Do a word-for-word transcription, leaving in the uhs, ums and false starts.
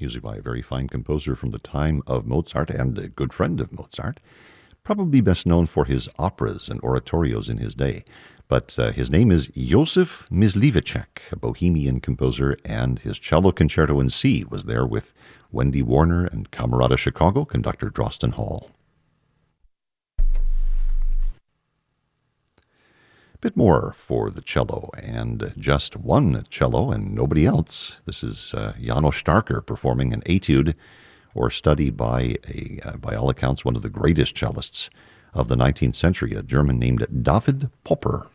music by a very fine composer from the time of Mozart and a good friend of Mozart, probably best known for his operas and oratorios in his day. But uh, his name is Josef Mysliveček, a Bohemian composer, and his cello concerto in C was there with Wendy Warner and Camerata Chicago conductor Drosten Hall. Bit more for the cello, and just one cello and nobody else. This is uh, János Starker performing an etude or study by, a, uh, by all accounts, one of the greatest cellists of the nineteenth century, a German named David Popper.